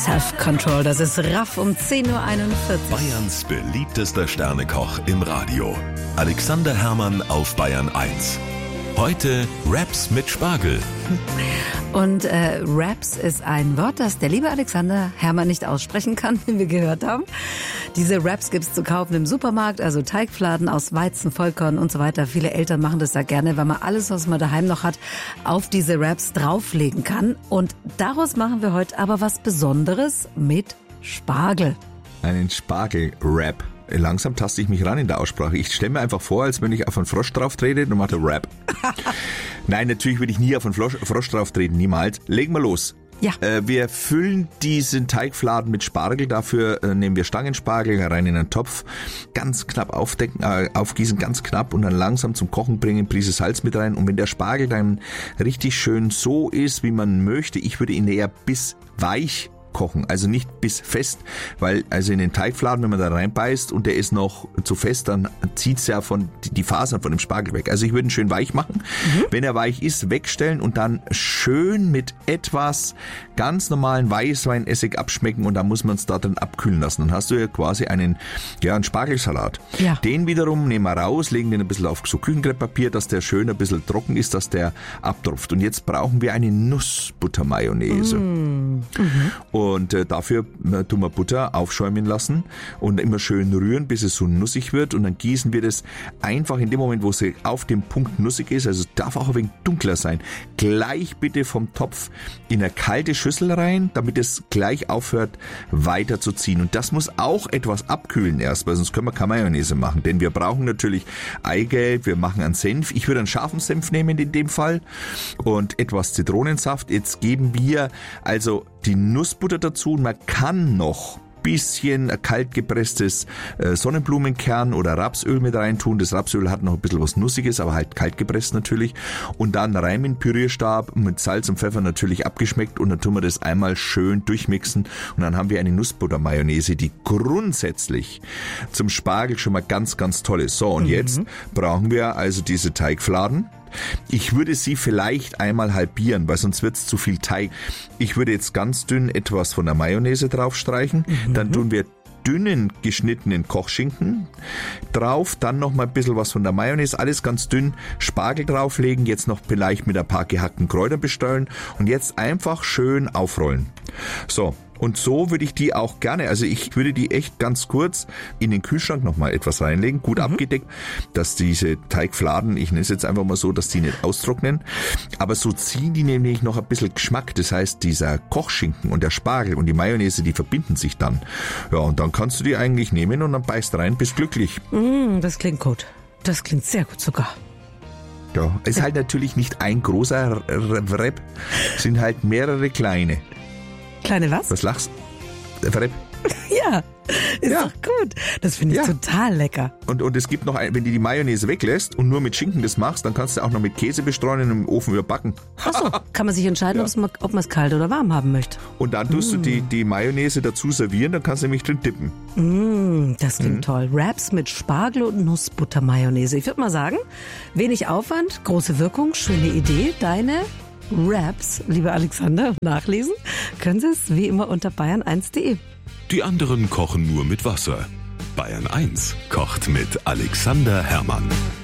Self-Control, das ist Raff um 10.41 Uhr. Bayerns beliebtester Sternekoch im Radio. Alexander Herrmann auf Bayern 1. Heute Wraps mit Spargel. Und Wraps ist ein Wort, das der liebe Alexander Herrmann nicht aussprechen kann, wie wir gehört haben. Diese Wraps gibt es zu kaufen im Supermarkt, also Teigfladen aus Weizen, Vollkorn und so weiter. Viele Eltern machen das ja gerne, weil man alles, was man daheim noch hat, auf diese Wraps drauflegen kann. Und daraus machen wir heute aber was Besonderes mit Spargel. Einen Spargel-Wrap. Langsam taste ich mich ran in der Aussprache. Ich stelle mir einfach vor, als wenn ich auf einen Frosch drauf trete und mache Wrap. Nein, natürlich würde ich nie auf einen Frosch drauf treten, niemals. Legen wir los. Ja. Wir füllen diesen Teigfladen mit Spargel. Dafür nehmen wir Stangenspargel rein in einen Topf, ganz knapp aufgießen, ganz knapp und dann langsam zum Kochen bringen, Prise Salz mit rein. Und wenn der Spargel dann richtig schön so ist, wie man möchte, ich würde ihn eher bis weich kochen, also nicht bis fest, weil also in den Teigfladen, wenn man da reinbeißt und der ist noch zu fest, dann zieht's ja die Fasern von dem Spargel weg. Also ich würde ihn schön weich machen. Wenn er weich ist, wegstellen und dann schön mit etwas ganz normalen Weißweinessig abschmecken und dann muss man es da drin abkühlen lassen. Dann hast du ja quasi einen Spargelsalat. Ja. Den wiederum nehmen wir raus, legen den ein bisschen auf so Küchenkrepppapier, dass der schön ein bisschen trocken ist, dass der abtropft. Und jetzt brauchen wir eine Nussbuttermayonnaise. Und dafür tun wir Butter aufschäumen lassen und immer schön rühren, bis es so nussig wird. Und dann gießen wir das einfach in dem Moment, wo es auf dem Punkt nussig ist, also es darf auch ein wenig dunkler sein, gleich bitte vom Topf in eine kalte Schüssel rein, damit es gleich aufhört weiter zu ziehen. Und das muss auch etwas abkühlen erst, weil sonst können wir keine Mayonnaise machen. Denn wir brauchen natürlich Eigelb, wir machen einen Senf. Ich würde einen scharfen Senf nehmen in dem Fall und etwas Zitronensaft. Jetzt geben wir also die Nussbutter dazu und man kann noch bisschen kalt gepresstes Sonnenblumenkern oder Rapsöl mit reintun. Das Rapsöl hat noch ein bisschen was Nussiges, aber halt kalt gepresst natürlich. Und dann rein mit Pürierstab, mit Salz und Pfeffer natürlich abgeschmeckt und dann tun wir das einmal schön durchmixen und dann haben wir eine Nussbutter-Mayonnaise, die grundsätzlich zum Spargel schon mal ganz, ganz toll ist. So, und jetzt brauchen wir also diese Teigfladen. Ich würde sie vielleicht einmal halbieren, weil sonst wird es zu viel Teig. Ich würde jetzt ganz dünn etwas von der Mayonnaise draufstreichen. Dann tun wir dünnen geschnittenen Kochschinken drauf, dann noch mal ein bisschen was von der Mayonnaise, alles ganz dünn, Spargel drauflegen, jetzt noch vielleicht mit ein paar gehackten Kräutern bestreuen und jetzt einfach schön aufrollen. So. Und so würde ich die auch gerne, also ich würde die echt ganz kurz in den Kühlschrank nochmal etwas reinlegen, gut abgedeckt, dass diese Teigfladen, ich nenne es jetzt einfach mal so, dass die nicht austrocknen. Aber so ziehen die nämlich noch ein bisschen Geschmack. Das heißt, dieser Kochschinken und der Spargel und die Mayonnaise, die verbinden sich dann. Ja, und dann kannst du die eigentlich nehmen und dann beißt rein, bist glücklich. Das klingt gut. Das klingt sehr gut sogar. Ja, ist halt natürlich nicht ein großer Wrap, sind halt mehrere kleine. Kleine was? Was lachst du? Wrap. Ja, ist doch gut. Das finde ich total lecker. Und es gibt noch, wenn du die Mayonnaise weglässt und nur mit Schinken das machst, dann kannst du auch noch mit Käse bestreuen und im Ofen überbacken. Achso, kann man sich entscheiden, ob man es kalt oder warm haben möchte. Und dann tust du die Mayonnaise dazu servieren, dann kannst du nämlich drin dippen. Das klingt toll. Wraps mit Spargel und Nussbutter-Mayonnaise. Ich würde mal sagen, wenig Aufwand, große Wirkung, schöne Idee. Deine Wraps, lieber Alexander, nachlesen können Sie es wie immer unter bayern1.de. Die anderen kochen nur mit Wasser. Bayern 1 kocht mit Alexander Herrmann.